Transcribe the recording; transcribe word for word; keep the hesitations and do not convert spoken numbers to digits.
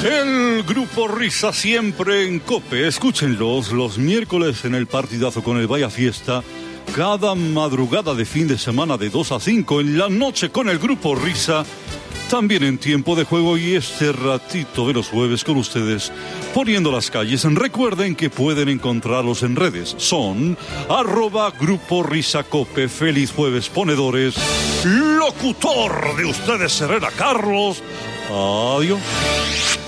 El Grupo Risa siempre en COPE. Escúchenlos los miércoles en el partidazo con el Vaya Fiesta. Cada madrugada de fin de semana de dos a cinco en la noche con el Grupo Risa. También en tiempo de juego y este ratito de los jueves con ustedes poniendo las calles. Recuerden que pueden encontrarlos en redes. Son arroba Grupo Risa Cope. Feliz jueves, ponedores. Locutor de ustedes, Herrera Carlos. Adiós.